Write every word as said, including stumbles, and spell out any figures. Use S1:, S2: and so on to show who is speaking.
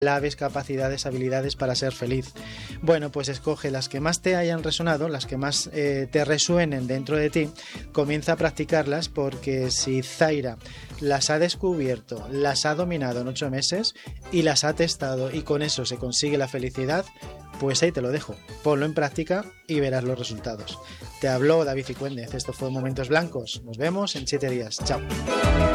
S1: claves, capacidades, habilidades para ser feliz. Bueno, pues escoge las que más te hayan resonado, las que más eh, te resuenen dentro de ti, comienza a practicarlas, porque si Zaira las ha descubierto, las ha dominado en ocho meses y las ha testado y con eso se consigue la felicidad, pues ahí te lo dejo. Ponlo en práctica y verás los resultados. Te habló David Cigüéndez, esto fue Momentos Blancos. Nos vemos en siete días. Chao.